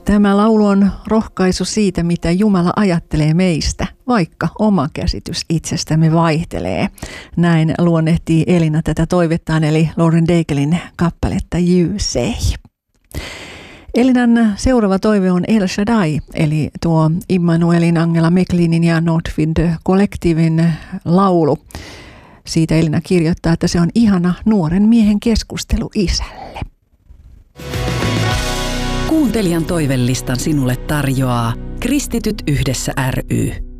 Tämä laulu on rohkaisu siitä, mitä Jumala ajattelee meistä, vaikka oma käsitys itsestämme vaihtelee. Näin luonnehtii Elina tätä toivettaan, eli Lauren Daiglein kappaletta You Say. Elinan seuraava toive on El Shaddai, eli tuo Immanuelin, Angela McLeanin ja Northwind Collectivin laulu. Siitä Elina kirjoittaa, että se on ihana nuoren miehen keskustelu isälle. Kuuntelijan toivelistan sinulle tarjoaa Kristityt yhdessä ry.